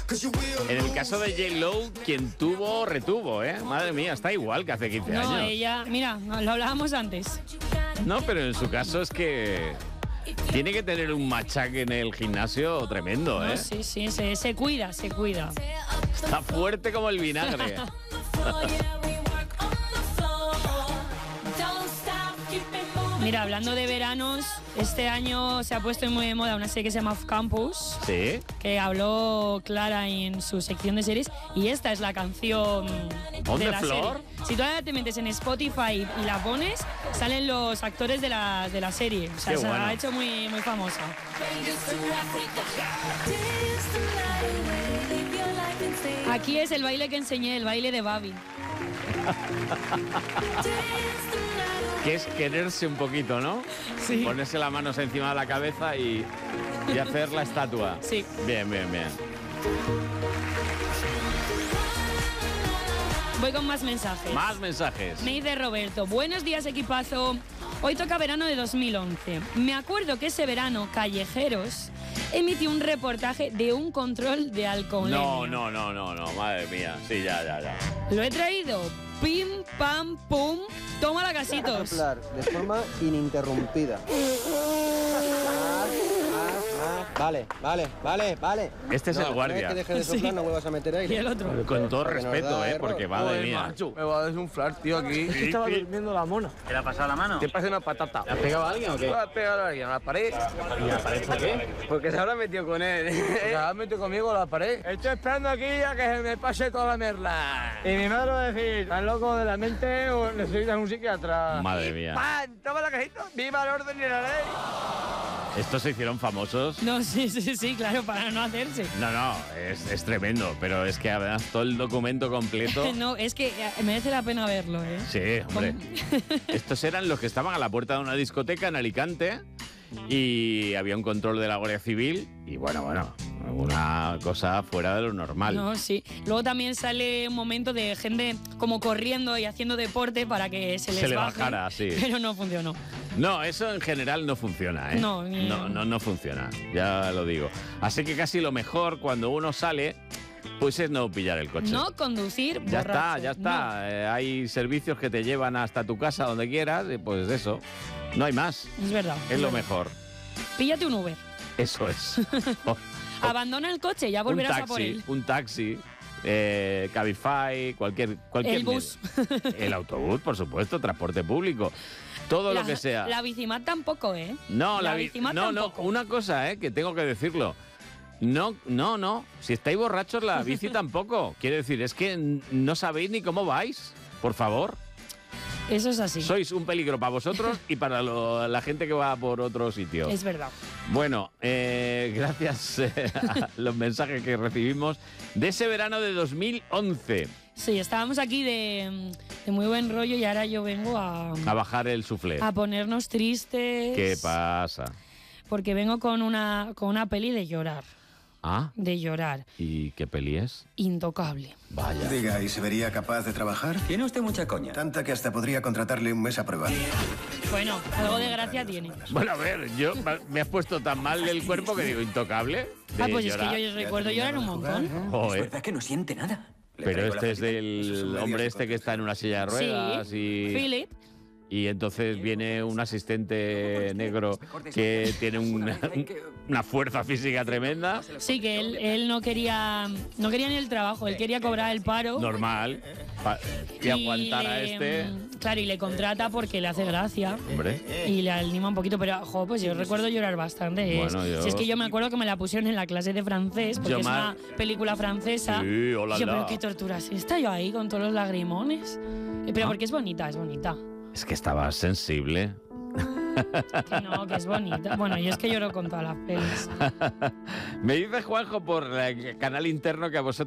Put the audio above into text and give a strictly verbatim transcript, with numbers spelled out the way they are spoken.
En el caso de J-Lo, quien tuvo, retuvo, ¿eh? Madre mía, está igual que hace quince años. No, ella, mira, lo hablábamos antes. No, pero en su caso es que tiene que tener un machaque en el gimnasio tremendo, ¿eh? No, sí, sí, se, se cuida, se cuida. Está fuerte como el vinagre. Mira, hablando de veranos, este año se ha puesto muy de moda una serie que se llama Off Campus. Sí. Que habló Clara en su sección de series. Y esta es la canción ¿On de the la floor? serie. Si tú ahora te metes en Spotify y la pones, salen los actores de la, de la serie. O sea, Qué se bueno. ha hecho muy, muy famosa. Aquí es el baile que enseñé, el baile de Babi. Que es quererse un poquito, ¿no? Sí. Ponerse las manos encima de la cabeza y, y hacer la estatua. Sí. Bien, bien, bien. Voy con más mensajes. Más mensajes. Me dice Roberto, buenos días equipazo. Hoy toca verano de dos mil once. Me acuerdo que ese verano Callejeros emitió un reportaje de un control de alcoholemia. No, no, no, no, no, madre mía. Sí, ya, ya, ya. Lo he traído. Pim, pam, pum. Toma la casitos. Soplar de forma ininterrumpida. Vale, vale, vale, vale. Este es No, el una vez guardia. que deje de soplar, Sí. no vuelvas a meter aire. Y el otro. Con todo Porque nos respeto, da ¿eh? error. Porque madre mía. Me va a desunflar, tío, aquí. Estaba durmiendo la mona. ¿Te le ha pasado la mano? Te parece una patata. ¿Le has pegado a alguien o qué? ¿Le has pegado a alguien a la pared? ¿Y la pared por qué? Porque se habrá metido con él. ¿Se habrá metido conmigo a la pared? Estoy esperando aquí a que se me pase toda la merla. Y mi madre va a decir, ¿estás loco de la mente o necesitas un psiquiatra? Madre mía. ¡Pan! ¡Toma la cajita! ¡Viva el orden y la ley! ¿Estos se hicieron famosos? No, sí, sí, sí, claro, para no hacerse. No, no, es, es tremendo, pero es que además todo el documento completo... No, es que eh, merece la pena verlo, ¿eh? Sí, hombre. Estos eran los que estaban a la puerta de una discoteca en Alicante y había un control de la Guardia Civil y bueno, bueno, una cosa fuera de lo normal. No, sí. Luego también sale un momento de gente como corriendo y haciendo deporte para que se les Se le baje, bajara, sí. Pero no funcionó. No, eso en general no funciona, ¿eh? No, ni- no, no, no funciona, ya lo digo. Así que casi lo mejor cuando uno sale, pues es no pillar el coche. No conducir Ya borracho. está, ya está. Eh, hay servicios que te llevan hasta tu casa, donde quieras, y pues eso. No hay más. No. Es verdad. Es lo verdad. mejor. Píllate un Uber. Eso es. O- Abandona el coche, ya un volverás a por taxi, él. un taxi, eh, Cabify, cualquier, cualquier El bus. medio. El autobús, por supuesto, transporte público. Todo la, lo que sea. La bicimat tampoco, ¿eh? No, la, la bi- bicimat no, no, tampoco. una cosa, eh, que tengo que decirlo. No, no, no. Si estáis borrachos, la bici tampoco. Quiero decir, es que n- no sabéis ni cómo vais. Por favor. Eso es así. Sois un peligro para vosotros y para lo- la gente que va por otro sitio. Es verdad. Bueno, eh, gracias eh, a los mensajes que recibimos de ese verano de dos mil once. Sí, estábamos aquí de, de muy buen rollo y ahora yo vengo a, A bajar el suflé. a ponernos tristes. ¿Qué pasa? Porque vengo con una, con una peli de llorar. Ah, De llorar. ¿y qué peli es? Intocable. Vaya. Diga, ¿y se vería capaz de trabajar? Tiene usted mucha coña. Tanta que hasta podría contratarle un mes a prueba. Bueno, algo de gracia tiene. Bueno, a ver, yo me has puesto tan mal el cuerpo que digo, ¿intocable? De Ah, pues llorar. es que yo recuerdo llorar un montón. Es Joder. verdad que no siente nada. Le Pero traigo la este es patita. Eso es un del medio hombre este que está en una silla de ruedas Sí, y, Philip. y entonces viene un asistente negro que tiene una, una fuerza física tremenda, Sí, que él, él no quería no quería ni el trabajo, él quería cobrar el paro. normal, pa- y aguantar a le, este. mm, Claro, y le contrata porque le hace gracia. Hombre, Y le anima un poquito, pero jo, pues yo recuerdo llorar bastante. Bueno, Es- yo- Si es que yo me acuerdo que me la pusieron en la clase de francés, porque Yo es mal- una película francesa. Sí, hola, Y yo, la. pero qué tortura es esta, yo ahí con todos los lagrimones. Eh, Pero Ah. porque es bonita, es bonita. es que estaba sensible. Que no, que es bonita. Bueno, yo es que lloro con todas las pelis. Me dice Juanjo por el canal interno que a vosotros